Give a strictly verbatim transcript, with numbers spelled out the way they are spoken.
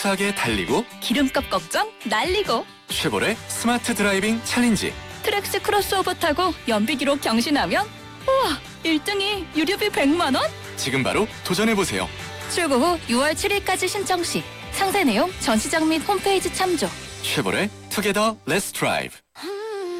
스마트하게 달리고 기름값 걱정 날리고 쉐보레 스마트 드라이빙 챌린지. 트랙스 크로스오버 타고 연비기록 경신하면 우와 일 등이 유류비 백만 원? 지금 바로 도전해보세요. 출고 후 유월 칠일까지 신청 시 상세 내용 전시장 및 홈페이지 참조. 쉐보레 투게더 렛츠 드라이브.